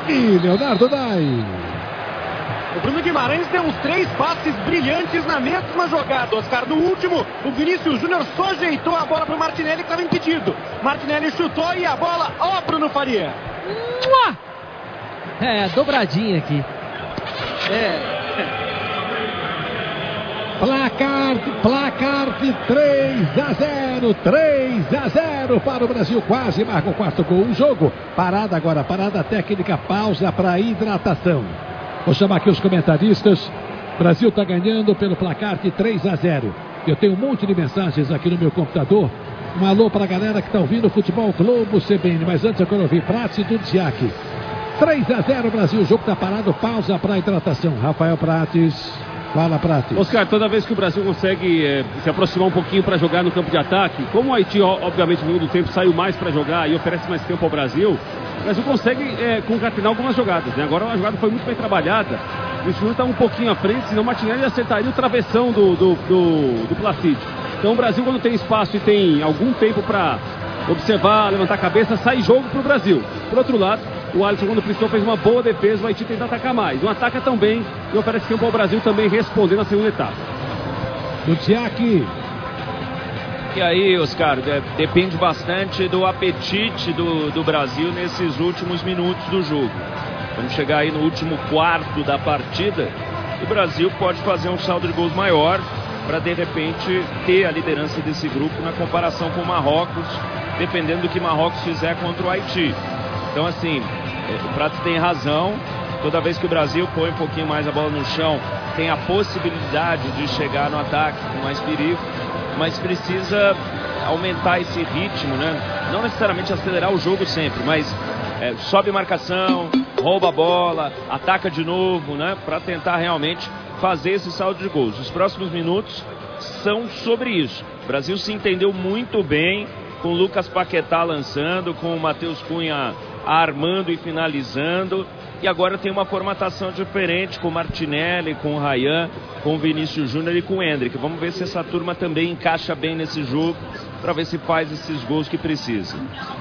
E Leonardo Dai. O Bruno Guimarães deu uns 3 passes brilhantes na mesma jogada, Oscar. No último, o Vinícius Júnior só ajeitou a bola para o Martinelli, que estava impedido. Martinelli chutou e a bola, ó, Bruno Faria. Dobradinha aqui. Placar de 3-0 para o Brasil, quase marca o quarto gol. O jogo, parada agora, parada técnica, pausa para hidratação. Vou chamar aqui os comentaristas. O Brasil está ganhando pelo placar de 3-0. Eu tenho um monte de mensagens aqui no meu computador. Um alô para a galera que está ouvindo o Futebol Globo CBN, mas antes eu quero ouvir Prates e Dudziak. 3-0 Brasil, o jogo está parado, pausa para hidratação. Rafael Prates. Fala, Prates. Oscar, toda vez que o Brasil consegue se aproximar um pouquinho para jogar no campo de ataque, como o Haiti, obviamente, no segundo tempo saiu mais para jogar e oferece mais tempo ao Brasil, o Brasil consegue concatenar algumas jogadas, né? Agora a jogada foi muito bem trabalhada, o Júnior está um pouquinho à frente, senão o Martinelli acertaria o travessão do Placide. Então o Brasil, quando tem espaço e tem algum tempo para observar, levantar a cabeça, sai jogo para o Brasil. Por outro lado, o Alisson, quando precisou, fez uma boa defesa, o Haiti tenta atacar mais. Não ataca tão bem e oferece tempo ao Brasil também responder na segunda etapa. Dudziak. E aí, Oscar, depende bastante do apetite do Brasil nesses últimos minutos do jogo. Vamos chegar aí no último quarto da partida, o Brasil pode fazer um saldo de gols maior para, de repente, ter a liderança desse grupo na comparação com o Marrocos, dependendo do que Marrocos fizer contra o Haiti. Então, assim, o Prato tem razão. Toda vez que o Brasil põe um pouquinho mais a bola no chão, tem a possibilidade de chegar no ataque com mais perigo, mas precisa aumentar esse ritmo, né? Não necessariamente acelerar o jogo sempre, mas sobe marcação, rouba a bola, ataca de novo, né? Para tentar realmente fazer esse saldo de gols. Os próximos minutos são sobre isso. O Brasil se entendeu muito bem com o Lucas Paquetá lançando, com o Matheus Cunha armando e finalizando. E agora tem uma formatação diferente com o Martinelli, com o Ryan, com o Vinícius Júnior e com o Endrick. Vamos ver se essa turma também encaixa bem nesse jogo, para ver se faz esses gols que precisa.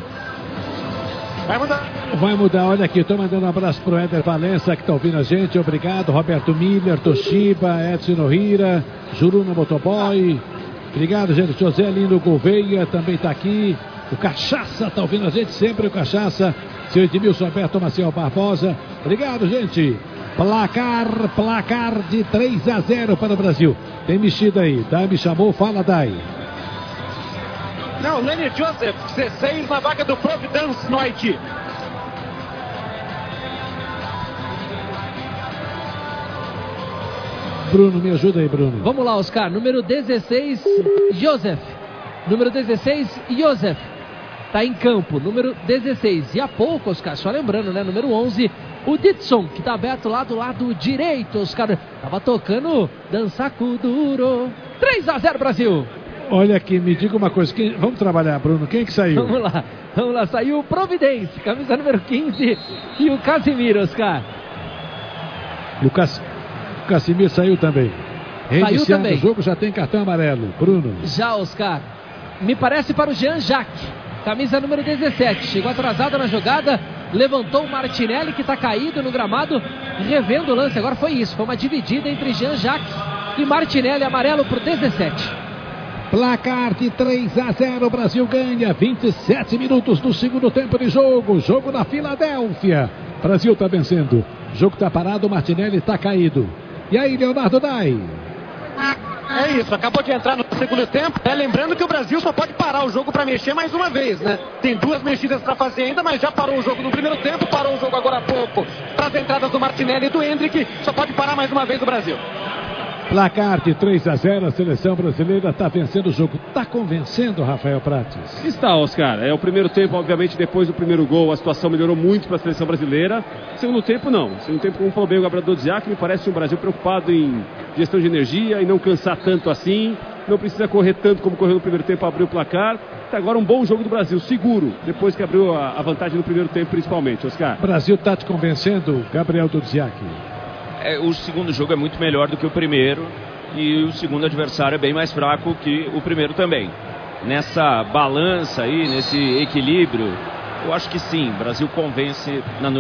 Vai mudar, olha aqui, estou mandando um abraço pro Éder Valença, que está ouvindo a gente, obrigado. Roberto Miller, Toshiba, Edson Nohira, Juruna Motoboy, obrigado, gente. José Lino Gouveia também está aqui. O Cachaça está ouvindo a gente sempre, o Cachaça. Seu Edmilson Alberto Maciel Barbosa. Obrigado, gente. Placar de 3-0 para o Brasil. Tem mexida aí. Dai me chamou, fala, Dai. Não, Lenny Joseph, 16 na vaga do Providence no Haiti. Bruno, me ajuda aí, Bruno. Vamos lá, Oscar. Número 16, Joseph. Número 16, Joseph. Tá em campo, número 16. E há pouco, Oscar, só lembrando, né? Número 11, o Ditson, que tá aberto lá do lado direito, Oscar. Tava tocando Dança Kuduro. 3-0 Brasil. Olha aqui, me diga uma coisa. Vamos trabalhar, Bruno. Quem que saiu? Vamos lá. Saiu o Providence, camisa número 15. E o Casimiro, Oscar. O Casimiro saiu também. Reiniciado Saiu também. O jogo, já tem cartão amarelo. Bruno. Já, Oscar. Me parece para o Jean-Jacques. Camisa número 17, chegou atrasado na jogada, levantou o Martinelli, que está caído no gramado, revendo o lance. Agora foi isso, foi uma dividida entre Jean-Jacques e Martinelli, amarelo para o 17. Placar de 3-0, Brasil ganha, 27 minutos do segundo tempo de jogo, jogo na Filadélfia. Brasil está vencendo, o jogo está parado, o Martinelli está caído. E aí, Leonardo Dai? É isso, acabou de entrar no segundo tempo. Lembrando que o Brasil só pode parar o jogo para mexer mais uma vez, né? Tem 2 mexidas para fazer ainda, mas já parou o jogo no primeiro tempo, parou o jogo agora há pouco. Para as entradas do Martinelli e do Endrick, só pode parar mais uma vez o Brasil. Placar de 3-0, a seleção brasileira está vencendo o jogo. Está convencendo, Rafael Prates? Está, Oscar. O primeiro tempo, obviamente, depois do primeiro gol, a situação melhorou muito para a seleção brasileira. Segundo tempo, não. Segundo tempo, como falou bem o Gabriel Dudziak, me parece um Brasil preocupado em gestão de energia e não cansar tanto assim. Não precisa correr tanto como correu no primeiro tempo para abrir o placar. Até agora um bom jogo do Brasil, seguro, depois que abriu a vantagem no primeiro tempo, principalmente, Oscar. O Brasil está te convencendo, Gabriel Dudziak? O segundo jogo é muito melhor do que o primeiro e o segundo adversário é bem mais fraco que o primeiro também. Nessa balança aí, nesse equilíbrio, eu acho que sim, o Brasil convence na noite.